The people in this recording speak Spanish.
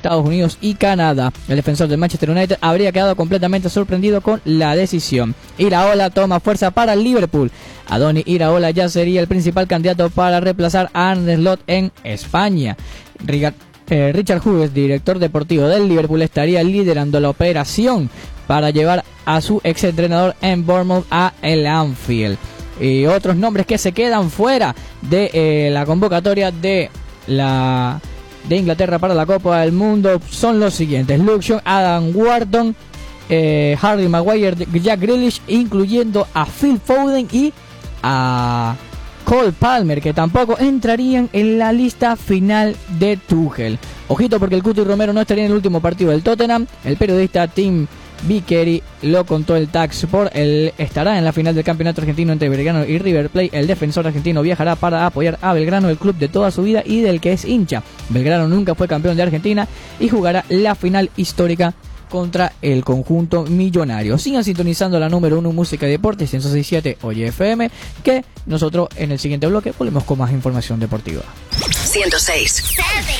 Estados Unidos y Canadá. El defensor del Manchester United habría quedado completamente sorprendido con la decisión. Iraola toma fuerza para el Liverpool. Andoni Iraola ya sería el principal candidato para reemplazar a Arne Slot en España. Richard Hughes, director deportivo del Liverpool, estaría liderando la operación para llevar a su exentrenador en Bournemouth a el Anfield. Y otros nombres que se quedan fuera de la convocatoria de Inglaterra para la Copa del Mundo son los siguientes: Luke Shaw, Adam Wharton, Harry Maguire, Jack Grealish, incluyendo a Phil Foden y a Cole Palmer, que tampoco entrarían en la lista final de Tuchel. Ojito, porque el Cuti Romero no estaría en el último partido del Tottenham. El periodista Tim Vickery lo contó el TAC Sport. Él estará en la final del campeonato argentino entre Belgrano y River Plate. El defensor argentino viajará para apoyar a Belgrano, el club de toda su vida y del que es hincha. Belgrano nunca fue campeón de Argentina y jugará la final histórica contra el conjunto millonario. Sigan sintonizando la número 1 Música y Deportes 106.7 Oye FM, que nosotros en el siguiente bloque volvemos con más información deportiva. 106.